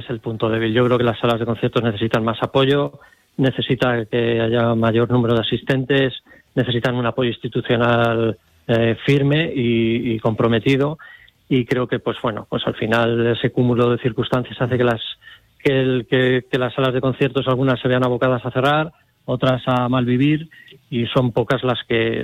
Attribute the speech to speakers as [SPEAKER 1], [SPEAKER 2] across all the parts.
[SPEAKER 1] el punto débil. Yo creo que las salas de conciertos necesitan más apoyo, necesitan que haya mayor número de asistentes, necesitan un apoyo institucional firme y comprometido, y creo que pues al final ese cúmulo de circunstancias hace que las salas de conciertos, algunas se vean abocadas a cerrar, otras a malvivir, y son pocas las que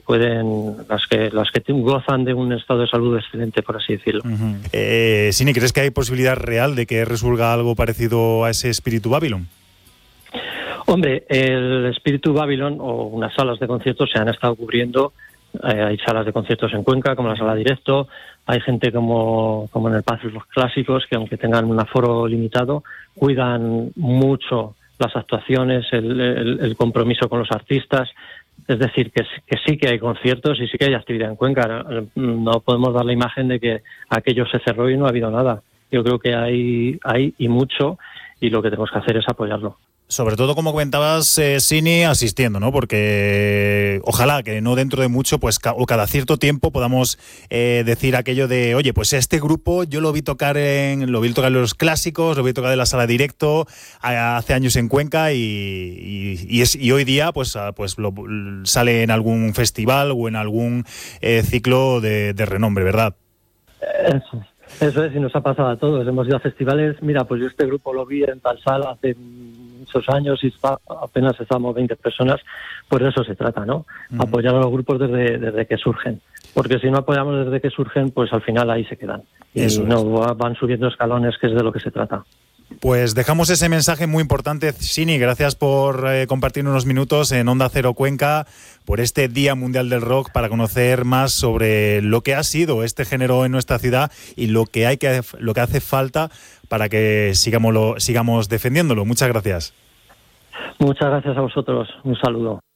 [SPEAKER 1] gozan de un estado de salud excelente, por así decirlo.
[SPEAKER 2] Sini, ¿crees que hay posibilidad real de que resurja algo parecido a ese espíritu Babylon?
[SPEAKER 1] Hombre, el espíritu Babylon o unas salas de conciertos se han estado cubriendo. Hay salas de conciertos en Cuenca, como la Sala Directo. Hay gente como en el Palacio de los Clásicos, que aunque tengan un aforo limitado, cuidan mucho las actuaciones, el compromiso con los artistas. Es decir, que sí que hay conciertos y sí que hay actividad en Cuenca. No podemos dar la imagen de que aquello se cerró y no ha habido nada. Yo creo que hay y mucho, y lo que tenemos que hacer es apoyarlo.
[SPEAKER 2] Sobre todo, como comentabas, Sini, asistiendo, ¿no? Porque ojalá que no dentro de mucho, pues o cada cierto tiempo podamos decir aquello de, oye, pues este grupo yo lo vi tocar en los Clásicos, lo vi tocar en la Sala Directo hace años en Cuenca, y hoy día pues sale en algún festival o en algún ciclo de renombre, ¿verdad?
[SPEAKER 1] Eso es, y nos ha pasado a todos. Hemos ido a festivales. Mira, pues yo este grupo lo vi en tal sala hace muchos años y apenas estábamos 20 personas. Pues de eso se trata, ¿no? Apoyar a los grupos desde que surgen. Porque si no apoyamos desde que surgen, pues al final ahí se quedan. Y van subiendo escalones, que es de lo que se trata.
[SPEAKER 2] Pues dejamos ese mensaje muy importante, Sini. Gracias por compartir unos minutos en Onda Cero Cuenca por este Día Mundial del Rock, para conocer más sobre lo que ha sido este género en nuestra ciudad y lo que hace falta para que sigamos defendiéndolo. Muchas gracias.
[SPEAKER 1] Muchas gracias a vosotros. Un saludo.